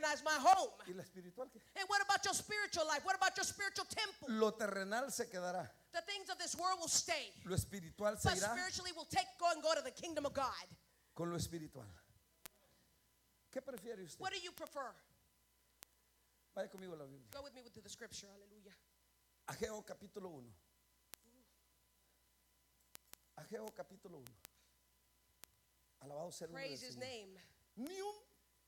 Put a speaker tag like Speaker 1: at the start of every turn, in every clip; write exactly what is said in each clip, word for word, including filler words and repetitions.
Speaker 1: organize my home.
Speaker 2: ¿Y la espiritual qué?
Speaker 1: And what about your spiritual life? What about your spiritual temple?
Speaker 2: Lo terrenal se quedará.
Speaker 1: The things of this world will stay.
Speaker 2: Lo espiritual se
Speaker 1: But
Speaker 2: irá
Speaker 1: spiritually will take go and go to the kingdom of God.
Speaker 2: con lo espiritual. ¿Qué prefiere usted?
Speaker 1: What do you prefer?
Speaker 2: Vaya conmigo a la Biblia.
Speaker 1: Go with me with the scripture. Hallelujah.
Speaker 2: Ageo capítulo uno. Ageo capítulo uno. Alabado sea el nombre del
Speaker 1: Praise his
Speaker 2: Señor.
Speaker 1: name.
Speaker 2: Ni un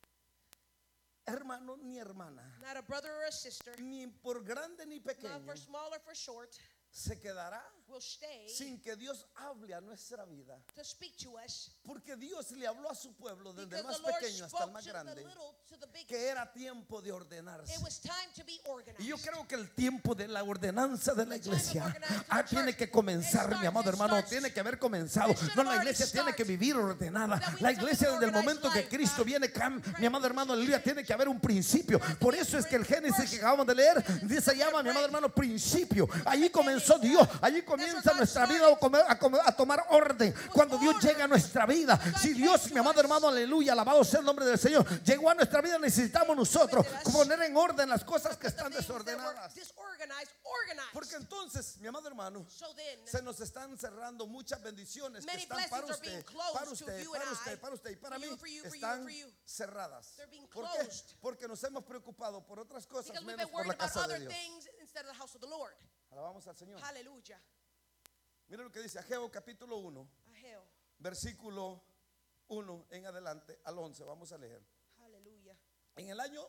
Speaker 2: hermano ni hermana,
Speaker 1: Not a brother or a sister,
Speaker 2: ni por grande ni
Speaker 1: not
Speaker 2: pequeño,
Speaker 1: for small or for short,
Speaker 2: se quedará
Speaker 1: will stay
Speaker 2: sin que Dios hable a nuestra vida.
Speaker 1: to speak to us.
Speaker 2: Porque Dios le habló a su pueblo desde el
Speaker 1: Because
Speaker 2: más
Speaker 1: the Lord
Speaker 2: pequeño hasta el
Speaker 1: spoke
Speaker 2: más
Speaker 1: to the
Speaker 2: grande
Speaker 1: little to the big.
Speaker 2: que era tiempo de ordenarse.
Speaker 1: It was time to be organized.
Speaker 2: Y yo creo que el tiempo de la ordenanza de la
Speaker 1: The time of
Speaker 2: iglesia
Speaker 1: organizing the
Speaker 2: ah,
Speaker 1: church,
Speaker 2: tiene que
Speaker 1: it
Speaker 2: comenzar,
Speaker 1: starts,
Speaker 2: mi amado
Speaker 1: it
Speaker 2: hermano,
Speaker 1: starts.
Speaker 2: tiene que haber comenzado.
Speaker 1: It should
Speaker 2: No,
Speaker 1: have
Speaker 2: la
Speaker 1: already
Speaker 2: iglesia tiene que
Speaker 1: started.
Speaker 2: vivir ordenada.
Speaker 1: That we
Speaker 2: La
Speaker 1: need to
Speaker 2: iglesia
Speaker 1: live an
Speaker 2: desde el
Speaker 1: organized
Speaker 2: momento que
Speaker 1: life.
Speaker 2: Cristo
Speaker 1: Uh,
Speaker 2: viene, cam-
Speaker 1: Christ
Speaker 2: mi amado hermano, aleluya,
Speaker 1: change.
Speaker 2: tiene que haber un principio. Por eso es que el Génesis que acabamos de leer dice, llama, mi amado hermano, principio. Allí comenzó Dios, allí comienza nuestra vida a, comer- a comer- a tomar orden. Cuando Dios llega a nuestra vida, si Dios, mi amado hermano, aleluya, alabado sea el nombre del Señor, llegó a nuestra vida, necesitamos nosotros poner en orden las cosas que
Speaker 1: But the
Speaker 2: están
Speaker 1: things that were
Speaker 2: desordenadas.
Speaker 1: disorganized, organized.
Speaker 2: Porque entonces, mi amado hermano,
Speaker 1: So then,
Speaker 2: se nos están cerrando muchas bendiciones que
Speaker 1: Many
Speaker 2: están para
Speaker 1: blessings are being
Speaker 2: usted,
Speaker 1: closed
Speaker 2: para
Speaker 1: to
Speaker 2: usted,
Speaker 1: you and
Speaker 2: para
Speaker 1: I,
Speaker 2: usted, para usted y para
Speaker 1: for
Speaker 2: mí,
Speaker 1: you, for you, for you,
Speaker 2: están
Speaker 1: for you.
Speaker 2: cerradas.
Speaker 1: They're being
Speaker 2: ¿Por qué?
Speaker 1: closed.
Speaker 2: Porque nos hemos preocupado por otras cosas
Speaker 1: because we've
Speaker 2: menos
Speaker 1: been
Speaker 2: por
Speaker 1: worried
Speaker 2: la
Speaker 1: about
Speaker 2: casa
Speaker 1: other
Speaker 2: de Dios.
Speaker 1: things instead of the house of the Lord.
Speaker 2: Alabamos al Señor.
Speaker 1: Hallelujah.
Speaker 2: Mira lo que dice Ageo capítulo uno,
Speaker 1: Ahel.
Speaker 2: versículo uno en adelante al once. Vamos a leer.
Speaker 1: Hallelujah.
Speaker 2: En el año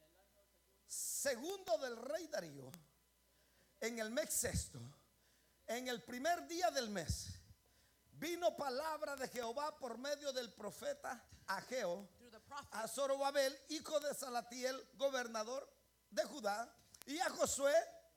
Speaker 2: segundo del rey Darío, en el mes sexto, en el primer día del mes, vino palabra de Jehová por medio del profeta Ageo
Speaker 1: Through the prophet.
Speaker 2: a Zorobabel, hijo de Salatiel, gobernador de Judá, y a Josué,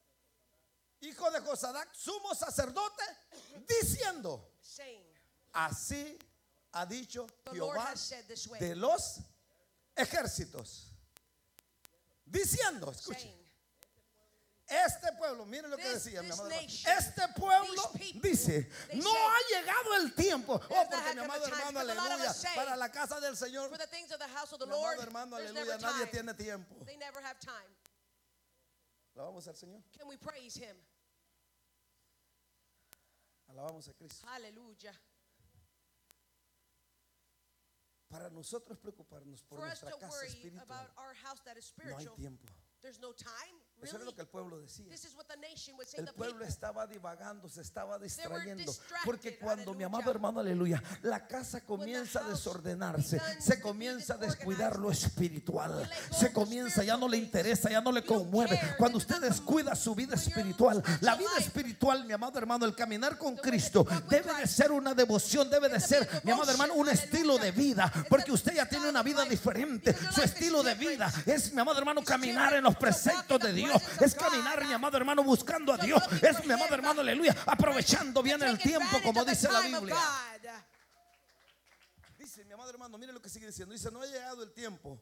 Speaker 2: hijo de Josadac, sumo sacerdote, diciendo,
Speaker 1: Saying,
Speaker 2: así ha dicho
Speaker 1: the Lord
Speaker 2: Jehová
Speaker 1: has said this way.
Speaker 2: de los ejércitos. Diciendo, escuche,
Speaker 1: Saying,
Speaker 2: este pueblo, miren lo que
Speaker 1: This-
Speaker 2: decía mi
Speaker 1: this
Speaker 2: amado hermano.
Speaker 1: nation,
Speaker 2: Este pueblo
Speaker 1: these people,
Speaker 2: dice,
Speaker 1: they
Speaker 2: no
Speaker 1: say,
Speaker 2: ha llegado el tiempo. Oh,
Speaker 1: There's not
Speaker 2: porque
Speaker 1: had
Speaker 2: mi
Speaker 1: come
Speaker 2: amado
Speaker 1: a time,
Speaker 2: hermano,
Speaker 1: because a lot of
Speaker 2: aleluya,
Speaker 1: us say,
Speaker 2: para la casa del Señor,
Speaker 1: for the things of the house of the
Speaker 2: mi
Speaker 1: Lord,
Speaker 2: amado hermano,
Speaker 1: there's
Speaker 2: aleluya,
Speaker 1: never
Speaker 2: nadie
Speaker 1: time.
Speaker 2: tiene tiempo.
Speaker 1: They never have time.
Speaker 2: Alabamos al Señor,
Speaker 1: Can we praise him?
Speaker 2: alabamos a Cristo.
Speaker 1: Hallelujah.
Speaker 2: Para nosotros preocuparnos por
Speaker 1: For us
Speaker 2: nuestra
Speaker 1: to
Speaker 2: casa
Speaker 1: worry
Speaker 2: espiritual,
Speaker 1: about our house that is
Speaker 2: no hay
Speaker 1: spiritual,
Speaker 2: tiempo.
Speaker 1: there's no time.
Speaker 2: Eso era
Speaker 1: Really?
Speaker 2: lo que el pueblo decía.
Speaker 1: This is what the nation would say.
Speaker 2: El
Speaker 1: The
Speaker 2: pueblo
Speaker 1: people.
Speaker 2: estaba divagando, se estaba distrayendo.
Speaker 1: distracted,
Speaker 2: Porque cuando mi
Speaker 1: aleluya.
Speaker 2: amado hermano, aleluya, la casa comienza a
Speaker 1: house
Speaker 2: desordenarse,
Speaker 1: begins
Speaker 2: se
Speaker 1: to be
Speaker 2: comienza a
Speaker 1: disorganized,
Speaker 2: descuidar lo espiritual.
Speaker 1: you let go
Speaker 2: Se
Speaker 1: of the
Speaker 2: comienza, ya no le
Speaker 1: spiritual
Speaker 2: interesa, ya no le
Speaker 1: You don't
Speaker 2: conmueve.
Speaker 1: care,
Speaker 2: Cuando
Speaker 1: it
Speaker 2: usted
Speaker 1: doesn't
Speaker 2: descuida su vida
Speaker 1: When your
Speaker 2: espiritual, la
Speaker 1: spiritual
Speaker 2: vida
Speaker 1: life,
Speaker 2: espiritual, mi amado hermano, el caminar con
Speaker 1: the way that
Speaker 2: Cristo
Speaker 1: you walk with
Speaker 2: debe de
Speaker 1: Christ,
Speaker 2: ser una devoción, debe de
Speaker 1: it's a
Speaker 2: ser,
Speaker 1: big
Speaker 2: mi amado
Speaker 1: devotion,
Speaker 2: hermano, un
Speaker 1: aleluya.
Speaker 2: estilo de vida.
Speaker 1: It's
Speaker 2: Porque
Speaker 1: a
Speaker 2: usted ya tiene
Speaker 1: style
Speaker 2: una
Speaker 1: of
Speaker 2: vida
Speaker 1: life,
Speaker 2: diferente.
Speaker 1: because your
Speaker 2: Su
Speaker 1: life is
Speaker 2: estilo de
Speaker 1: different.
Speaker 2: vida es, mi amado hermano,
Speaker 1: It's
Speaker 2: caminar
Speaker 1: different.
Speaker 2: en los
Speaker 1: To walk in
Speaker 2: preceptos
Speaker 1: the
Speaker 2: de Dios.
Speaker 1: presence of
Speaker 2: Es
Speaker 1: God.
Speaker 2: caminar, mi amado hermano, buscando a
Speaker 1: To
Speaker 2: Dios.
Speaker 1: looking
Speaker 2: Es,
Speaker 1: for
Speaker 2: mi amado
Speaker 1: him.
Speaker 2: hermano, aleluya, aprovechando bien el
Speaker 1: Take
Speaker 2: tiempo,
Speaker 1: advantage
Speaker 2: como
Speaker 1: of the
Speaker 2: dice la
Speaker 1: time of
Speaker 2: Biblia.
Speaker 1: God.
Speaker 2: Dice, mi amado hermano, mire lo que sigue diciendo. Dice, no ha llegado el tiempo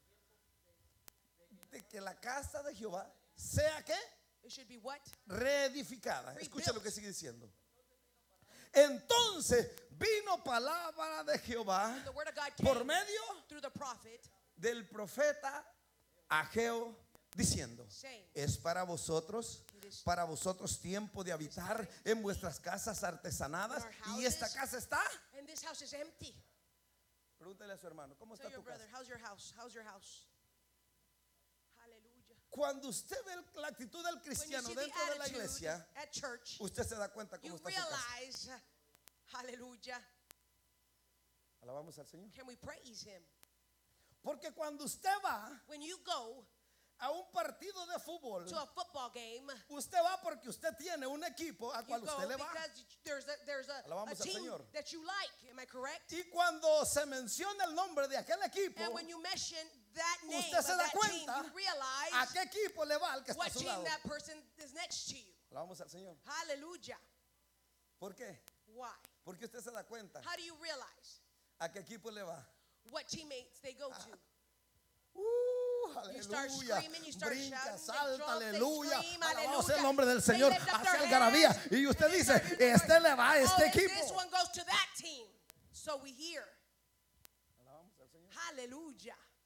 Speaker 2: de que la casa de Jehová sea, ¿qué?
Speaker 1: It should be what?
Speaker 2: Reedificada. Escucha
Speaker 1: Rebuilt.
Speaker 2: lo que sigue diciendo. Entonces vino palabra de Jehová
Speaker 1: The word of God
Speaker 2: por
Speaker 1: came
Speaker 2: medio
Speaker 1: through the prophet,
Speaker 2: del profeta Ageo diciendo,
Speaker 1: saying,
Speaker 2: es para vosotros, para vosotros tiempo de habitar en vuestras casas artesanadas, y esta casa está.
Speaker 1: and this house is empty.
Speaker 2: Pregúntale a su hermano, ¿cómo
Speaker 1: Tell
Speaker 2: está
Speaker 1: your
Speaker 2: tu casa?
Speaker 1: brother, how's your house? How's your house? Hallelujah.
Speaker 2: Cuando usted ve la actitud del
Speaker 1: When you
Speaker 2: cristiano
Speaker 1: see the
Speaker 2: dentro de la
Speaker 1: attitude
Speaker 2: iglesia,
Speaker 1: at church,
Speaker 2: usted se da cuenta cómo
Speaker 1: you
Speaker 2: está su casa.
Speaker 1: realize, hallelujah,
Speaker 2: Alabamos al Señor.
Speaker 1: can we praise him?
Speaker 2: Porque cuando usted va
Speaker 1: When you go
Speaker 2: a un partido de fútbol,
Speaker 1: to a football game,
Speaker 2: usted va porque usted tiene un equipo al
Speaker 1: you
Speaker 2: cual
Speaker 1: go
Speaker 2: usted le va.
Speaker 1: because there's a, there's a, a
Speaker 2: Alabamos al
Speaker 1: team
Speaker 2: Señor.
Speaker 1: that you like. Am I correct?
Speaker 2: Y cuando se menciona el nombre de aquel equipo,
Speaker 1: And when you mention that name
Speaker 2: usted
Speaker 1: of
Speaker 2: se da
Speaker 1: that team,
Speaker 2: cuenta
Speaker 1: you realize
Speaker 2: a qué equipo le va al que está a
Speaker 1: what
Speaker 2: su
Speaker 1: team
Speaker 2: lado.
Speaker 1: that person is next to you.
Speaker 2: Alabamos al Señor.
Speaker 1: Hallelujah.
Speaker 2: ¿Por qué?
Speaker 1: Why?
Speaker 2: Porque usted se da cuenta
Speaker 1: How do you realize
Speaker 2: a qué equipo le va.
Speaker 1: what teammates they go to?
Speaker 2: Uh,
Speaker 1: You start
Speaker 2: aleluya.
Speaker 1: screaming, you start
Speaker 2: Brinca,
Speaker 1: shouting, they
Speaker 2: salta,
Speaker 1: jump, they
Speaker 2: aleluya.
Speaker 1: scream,
Speaker 2: Alabado sea el
Speaker 1: aleluya.
Speaker 2: nombre del
Speaker 1: They
Speaker 2: Señor.
Speaker 1: lift up
Speaker 2: Hacia
Speaker 1: their
Speaker 2: algarabía.
Speaker 1: hands,
Speaker 2: Y usted
Speaker 1: and they
Speaker 2: dice,
Speaker 1: start hearing the
Speaker 2: este
Speaker 1: voice.
Speaker 2: le va a este
Speaker 1: Oh, this
Speaker 2: equipo.
Speaker 1: one goes to that team. So we hear.